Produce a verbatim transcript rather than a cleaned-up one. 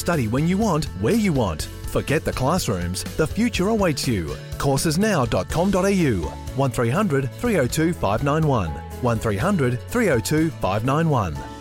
study when you want, where you want. Forget the classrooms. The future awaits you. courses now dot com dot a u. one three hundred three oh two five nine one. one three hundred three oh two five nine one.